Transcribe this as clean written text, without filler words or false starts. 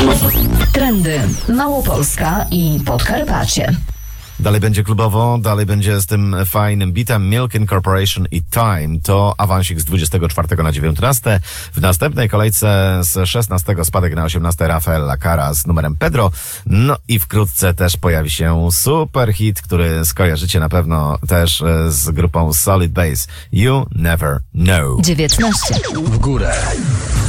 Trendy Małopolska i Podkarpacie. Dalej będzie klubowo, dalej będzie z tym fajnym bitem Milk Incorporation i Time. To awansik z 24 na 19. W następnej kolejce z 16 spadek na 18 Rafael Cara z numerem Pedro. No i wkrótce też pojawi się super hit, który skojarzycie na pewno też z grupą Solid Base. You Never Know. 19. W górę.